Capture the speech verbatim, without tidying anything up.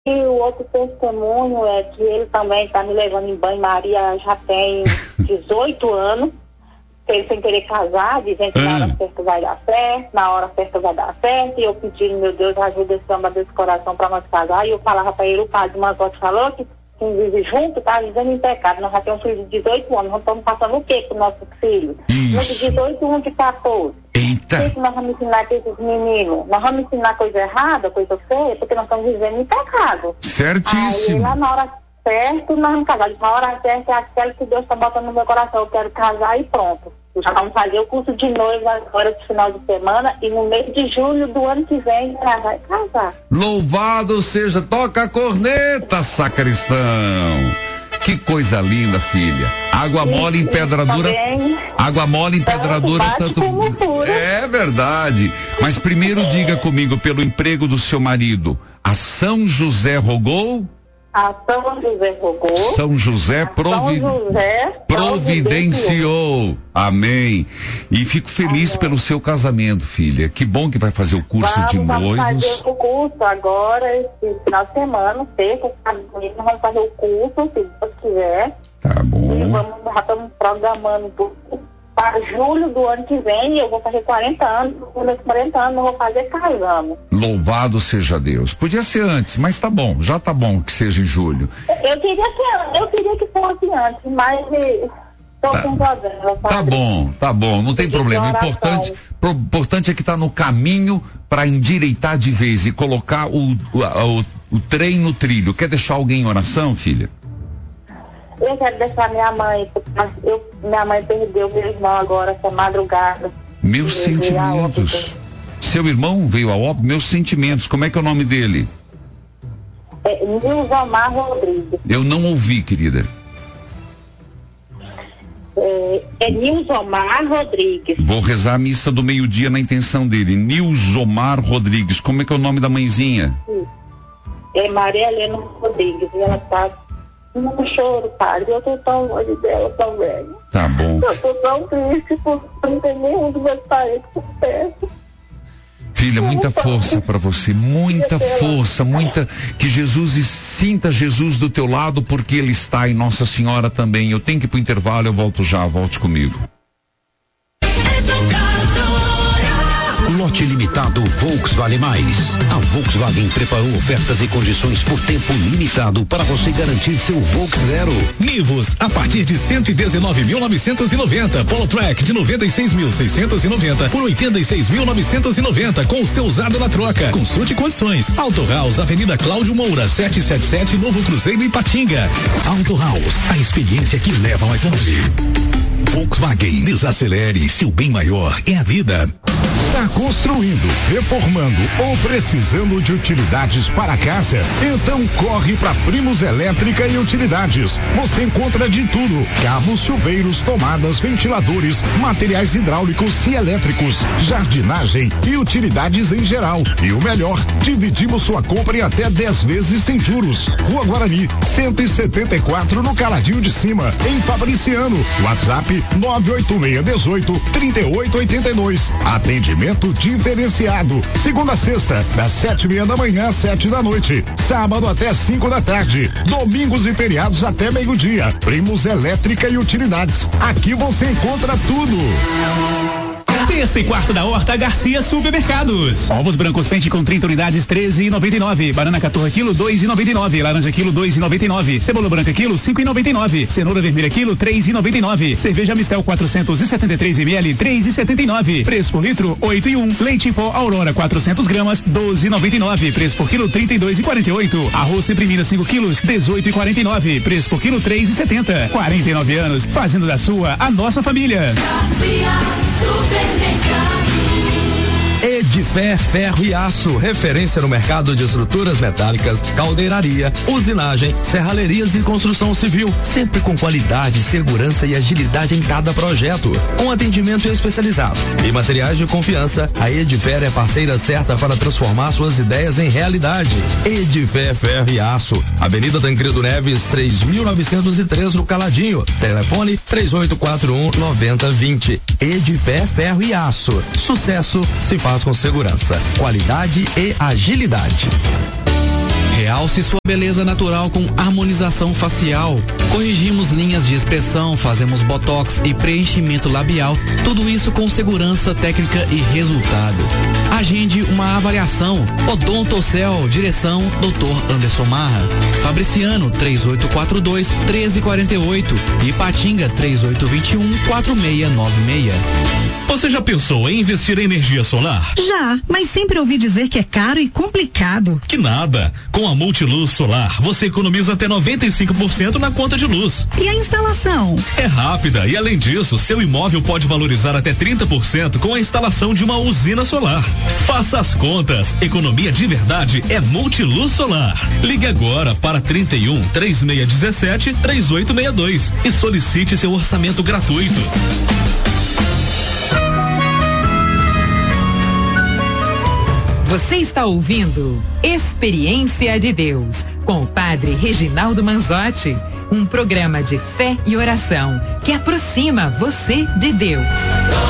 E o outro testemunho é que ele também está me levando em banho-maria já tem dezoito anos. Ele sem querer casar, dizendo que hum. na hora certa vai dar certo, na hora certa vai dar certo, e eu pedindo, meu Deus, ajuda esse homem desse coração para nós casar, e eu falava para ele, o padre Manzotti falou que quem vive junto tá vivendo em pecado. Nós já temos um filho de dezoito anos, nós estamos passando o quê com nossos filhos? Um de dezoito, um de quatorze. Eita! O que, que nós vamos ensinar para esses meninos? Nós vamos ensinar coisa errada, coisa feia, porque nós estamos vivendo em pecado. Certíssimo. Aí lá na hora certa, nós vamos casar. Na hora certa é aquela que Deus está botando no meu coração, eu quero casar e pronto. Já vamos fazer o curso de noiva agora de final de semana e no mês de julho do ano que vem ela vai casar. Louvado seja, toca a corneta, sacristão. Que coisa linda, filha. Água mole em pedra dura. Água mole em pedra dura, tanto. É verdade. Mas primeiro diga comigo, pelo emprego do seu marido, a São José rogou? A São José rogou. São José, provi... São José providenciou. Amém. E fico feliz Amém. Pelo seu casamento, filha. Que bom que vai fazer o curso vamos, de noivos. Vamos fazer o curso agora, esse final de semana, sexta, sábado, domingo, nós vamos fazer o curso, se Deus quiser. Tá bom. E vamos, já estamos programando para julho do ano que vem, eu vou fazer quarenta anos, com meus quarenta anos eu vou fazer casando. Louvado seja Deus. Podia ser antes, mas tá bom, já tá bom que seja em julho. Eu queria que, eu queria que fosse antes, mas estou tá. com problema. Tá bom, tá bom, não tem problema. O importante, pro, importante é que tá no caminho para endireitar de vez e colocar o, o, o, o trem no trilho. Quer deixar alguém em oração, filha? Eu quero deixar minha mãe, eu, minha mãe perdeu meu irmão agora, essa madrugada. Meus sentimentos. Seu irmão veio a óbito? Meus sentimentos. Como é que é o nome dele? É Nilzomar Rodrigues. Eu não ouvi, querida. É, é Nilzomar Rodrigues. Vou rezar a missa do meio-dia na intenção dele. Nilzomar Rodrigues. Como é que é o nome da mãezinha? Sim. É Maria Helena Rodrigues. E ela tá no choro, padre. Eu tô tão longe dela, tão velha. Tá bom. Eu tô tão triste porque não tem nenhum dos meus parentes por perto. Filha, muita força para você, muita força, muita, que Jesus sinta Jesus do teu lado, porque Ele está em Nossa Senhora também. Eu tenho que ir pro intervalo, eu volto já, volte comigo. Lote limitado Volkswagen Mais. A Volkswagen preparou ofertas e condições por tempo limitado para você garantir seu Volks Zero. Nivus, a partir de cento e dezenove mil novecentos e noventa. Polo Track de noventa e seis mil seiscentos e noventa por oitenta e seis mil novecentos e noventa com o seu usado na troca. Consulte condições. Auto House, Avenida Cláudio Moura, setecentos e setenta e sete, Novo Cruzeiro, Ipatinga. Auto House, a experiência que leva mais longe. Volkswagen, desacelere, seu bem maior é a vida. Está construindo, reformando ou precisando de utilidades para casa? Então corre para Primos Elétrica e Utilidades. Você encontra de tudo: cabos, chuveiros, tomadas, ventiladores, materiais hidráulicos e elétricos, jardinagem e utilidades em geral. E o melhor, dividimos sua compra em até dez vezes sem juros. Rua Guarani, cento e setenta e quatro, no Caladinho de Cima, em Fabriciano. WhatsApp nove oito seis um oito, três oito oito dois. Atendimento diferenciado. Segunda a sexta, das sete e meia da manhã às sete da noite. Sábado até cinco da tarde. Domingos e feriados até meio-dia. Primos Elétrica e Utilidades. Aqui você encontra tudo. Terça e quarta da Horta Garcia Supermercados. Ovos brancos pente com trinta unidades, treze e noventa e nove. Banana caturra quilo, dois e noventa e nove. Laranja quilo, dois e noventa e nove. Cebola branca quilo, cinco e noventa e nove. Cenoura vermelha quilo, três e noventa e nove. Cerveja Mistel quatrocentos e setenta e três mililitros, três e setenta e nove. Preço por litro, oito e um. Leite em pó Aurora quatrocentos gramas, doze e noventa e nove. Preço por quilo, trinta e dois e quarenta e oito. Arroz Sempre Minas cinco quilos, dezoito e quarenta e nove. Preço por quilo, três e setenta. quarenta e nove anos, fazendo da sua a nossa família. Garcia Supermercado. Edfer Ferro e Aço, referência no mercado de estruturas metálicas, caldeiraria, usinagem, serralherias e construção civil, sempre com qualidade, segurança e agilidade em cada projeto, com atendimento especializado e materiais de confiança. A Edfer é parceira certa para transformar suas ideias em realidade. Edfer Ferro e Aço, Avenida Tancredo Neves, três mil novecentos e três, no Caladinho. Telefone três oito quatro um, nove zero dois zero. Edfer Ferro e Aço. Sucesso se faz com segurança, qualidade e agilidade. Realce sua beleza natural com harmonização facial. Corrigimos linhas de expressão, fazemos botox e preenchimento labial. Tudo isso com segurança técnica e resultado. Agende uma avaliação. Odontocel, direção doutor Anderson Marra. Fabriciano três oito quatro dois, um três quatro oito e Patinga três oito dois um, quatro seis nove seis. Você já pensou em investir em energia solar? Já, mas sempre ouvi dizer que é caro e complicado. Que nada. Com a Multiluz Solar, você economiza até noventa e cinco por cento na conta de luz. E a instalação? É rápida e, além disso, seu imóvel pode valorizar até trinta por cento com a instalação de uma usina solar. Faça as contas. Economia de verdade é Multiluz Solar. Ligue agora para trinta e um, três seis um sete, três oito seis dois e solicite seu orçamento gratuito. Você está ouvindo Experiência de Deus com o Padre Reginaldo Manzotti, um programa de fé e oração que aproxima você de Deus.